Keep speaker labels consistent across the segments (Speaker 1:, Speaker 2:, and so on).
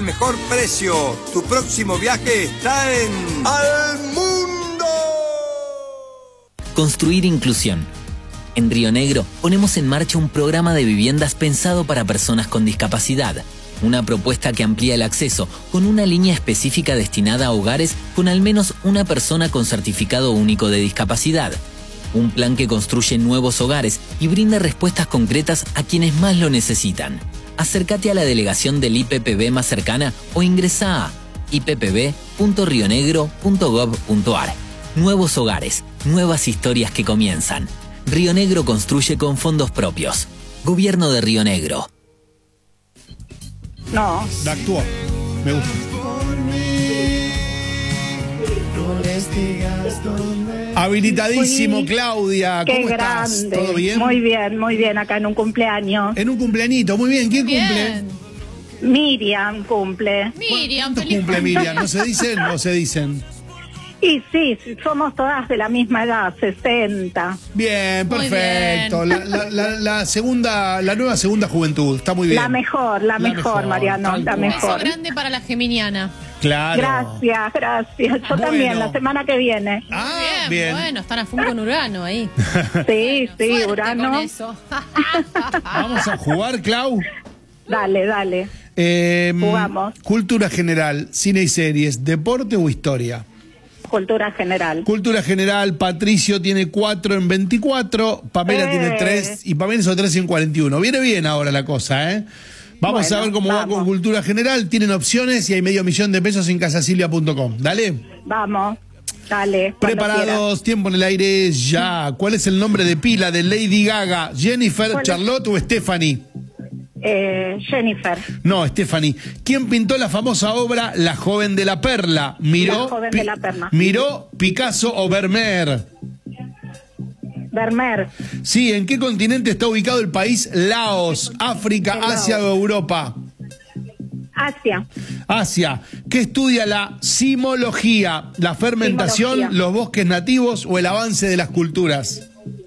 Speaker 1: mejor precio. Tu próximo viaje está en Al Mundo.
Speaker 2: Construir inclusión. En Río Negro ponemos en marcha un programa de viviendas pensado para personas con discapacidad. Una propuesta que amplía el acceso con una línea específica destinada a hogares con al menos una persona con certificado único de discapacidad. Un plan que construye nuevos hogares y brinda respuestas concretas a quienes más lo necesitan. Acércate a la delegación del IPPB más cercana o ingresa a ippb.rionegro.gov.ar. Nuevos hogares, nuevas historias que comienzan. Río Negro construye con fondos propios. Gobierno de Río Negro.
Speaker 3: No.
Speaker 4: La actuó. Me gusta. Habilitadísimo, Claudia.
Speaker 3: Qué
Speaker 4: ¿Cómo estás?
Speaker 3: grande.
Speaker 4: ¿Todo bien?
Speaker 3: Muy bien, acá en un cumpleaños.
Speaker 4: En un cumpleañito, muy bien. ¿Quién
Speaker 5: Bien.
Speaker 4: cumple?
Speaker 3: Miriam cumple.
Speaker 5: Miriam,
Speaker 4: ¿Cuántos cumple Miriam? ¿No se dicen o se dicen?
Speaker 3: Y sí, somos todas de la misma edad, 60.
Speaker 4: Bien,
Speaker 5: Muy
Speaker 4: perfecto. La nueva segunda juventud. Está muy bien.
Speaker 3: La mejor, Mariano,
Speaker 4: tal
Speaker 3: la
Speaker 4: cual.
Speaker 5: Un beso
Speaker 3: mejor.
Speaker 5: grande para la geminiana.
Speaker 4: Claro.
Speaker 3: Gracias. Yo
Speaker 4: Bueno.
Speaker 3: también, la semana que viene.
Speaker 4: Ah,
Speaker 5: Bien,
Speaker 4: bien.
Speaker 5: bueno, están a full con Urano ahí.
Speaker 3: Sí,
Speaker 5: Suerte
Speaker 3: Urano.
Speaker 5: con eso.
Speaker 4: Vamos a jugar, Clau.
Speaker 3: Dale. Jugamos.
Speaker 4: Cultura general, cine y series, deporte o historia.
Speaker 3: Cultura general.
Speaker 4: Cultura general, Patricio tiene 4 en 24, Pamela tiene 3 y Pamela hizo 3 en 41. Viene bien ahora la cosa, ¿eh? Vamos
Speaker 3: Bueno,
Speaker 4: a ver cómo va con cultura general. Tienen opciones y hay $500,000 en casasilvia.com. Dale.
Speaker 3: Vamos, dale. cuando
Speaker 4: Preparados, tiempo en el aire ya. ¿Cuál es el nombre de pila de Lady Gaga? ¿Jennifer,
Speaker 3: ¿Cuál es?
Speaker 4: Charlotte o Stephanie?
Speaker 3: quieras. Jennifer.
Speaker 4: No, Stephanie. ¿Quién pintó la famosa obra La joven de la perla?
Speaker 3: La joven de la perla.
Speaker 4: ¿Miró, Picasso o Vermeer?
Speaker 3: Vermeer.
Speaker 4: Sí, ¿en qué continente está ubicado el país Laos? ¿África,
Speaker 3: En Laos.
Speaker 4: Asia o Europa?
Speaker 3: Asia.
Speaker 4: Asia. ¿Qué estudia la simología? ¿La fermentación,
Speaker 3: Simología.
Speaker 4: los bosques nativos o el avance de las culturas?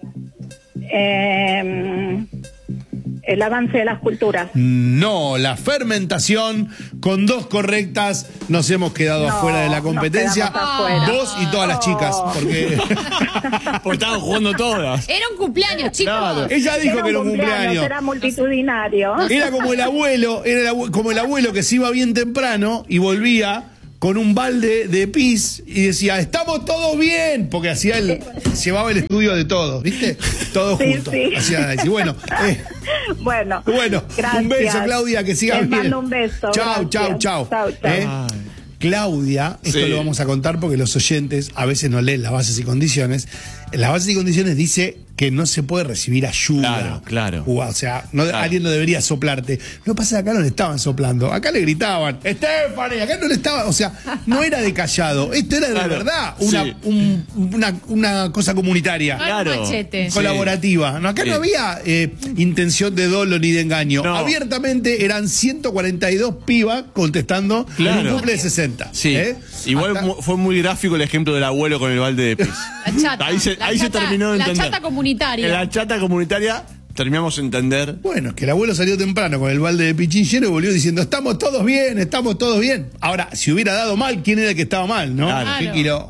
Speaker 3: El avance de las culturas.
Speaker 4: No, la fermentación. Con 2 correctas nos hemos quedado
Speaker 3: No,
Speaker 4: afuera de la
Speaker 3: nos
Speaker 4: competencia.
Speaker 3: quedamos afuera.
Speaker 4: Vos y todas las chicas, porque
Speaker 6: estaban jugando todas.
Speaker 5: Era un cumpleaños, chicos.
Speaker 6: Claro.
Speaker 4: ella dijo que era un cumpleaños.
Speaker 3: Era multitudinario.
Speaker 4: Era como el abuelo, como el abuelo que se iba bien temprano y volvía con un balde de pis y decía, estamos todos bien, porque hacía llevaba el estudio de todos, ¿viste? Todos
Speaker 3: Sí,
Speaker 4: juntos.
Speaker 3: sí.
Speaker 4: Hacía análisis. Bueno,
Speaker 3: Bueno,
Speaker 4: gracias. Un beso, Claudia, que sigas
Speaker 3: Les
Speaker 4: bien.
Speaker 3: mando un beso.
Speaker 4: Chau.
Speaker 3: Chau.
Speaker 4: Claudia, esto
Speaker 6: Sí.
Speaker 4: lo vamos a contar porque los oyentes a veces no leen las bases y condiciones. En las bases y condiciones dice que no se puede recibir ayuda.
Speaker 6: Claro.
Speaker 4: O sea, alguien no debería soplarte. Lo que pasa es que acá no le estaban soplando. Acá le gritaban, Stephanie, acá no le estaban. O sea, no era de callado. Esto era de
Speaker 6: Claro.
Speaker 4: verdad
Speaker 6: Sí.
Speaker 4: una cosa comunitaria.
Speaker 5: Claro. Machete.
Speaker 6: Sí.
Speaker 4: Colaborativa. No, acá
Speaker 6: Sí.
Speaker 4: no había intención de dolo ni de engaño.
Speaker 6: No.
Speaker 4: Abiertamente eran 142 pibas contestando en
Speaker 6: Claro.
Speaker 4: un cumple de 60.
Speaker 6: Sí.
Speaker 4: ¿eh?
Speaker 6: Igual
Speaker 4: Hasta-
Speaker 6: fue muy gráfico el ejemplo del abuelo con el balde de pis.
Speaker 5: La chata.
Speaker 6: Ahí se terminó de
Speaker 5: La
Speaker 6: entender.
Speaker 5: chata comunitaria.
Speaker 6: En la chata comunitaria terminamos de entender.
Speaker 4: Bueno, es que el abuelo salió temprano con el balde de pichín lleno y volvió diciendo, estamos todos bien, estamos todos bien. Ahora, si hubiera dado mal, ¿quién era el que estaba mal, no?
Speaker 6: Claro.
Speaker 4: ¿Qué kilo?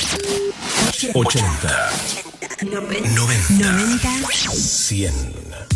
Speaker 7: 80 90 100